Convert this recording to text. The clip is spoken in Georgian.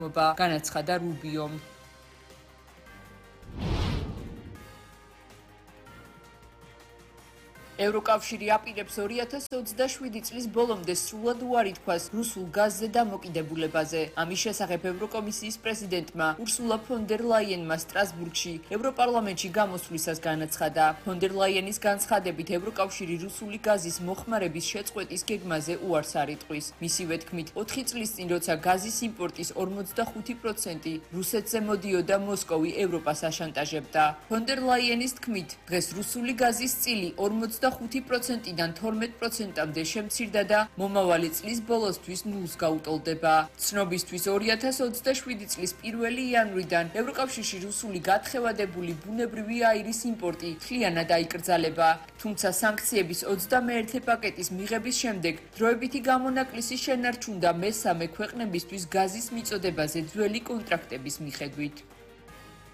განაცხადა რუბიომ. ევროკავშირი აპირებს 2027 წლის ბოლომდე სრულად უარი თქვას რუსულ გაზზე დამოკიდებულებაზე. ამის შესახებ ევროკომისიის პრეზიდენტმა ურსულა ფონ დერ ლაიენმა სტრასბურგში ევროპარლამენტში გამოსვლისას განაცხადა. ფონ დერ ლაიენის განცხადებით ევროკავშირი რუსული გაზის მოხმარების შეწყვეტის გეგმაზე უარს არ იტყვის. მისივე თქმით, 4 წლის წინ, როცა გაზის იმპორტის 45% რუსეთზე მოდიოდა, მოსკოვი ევროპას აშანტაჟებდა. ფონ დერ ლაიენის თქმით, დღეს რუსული გაზის წილი 45%-დან 12%-მდე შემცირდა და მომავალი წლის ბოლოსთვის ნულს გაუტოლდება. ცნობისთვის 2027 წლის 1 იანვრიდან ევროკავშირში რუსული გათხევადებული ბუნებრივი აირის იმპორტი მთლიანად აიკრძალება. თუმცა სანქციების 21 პაკეტის მიღების შემდეგ დროებითი გამონაკლისი შენარჩუნდა მესამე ქვეყნებისთვის გაზის მიწოდებაზე ძველი კონტრაქტების მიხედვით.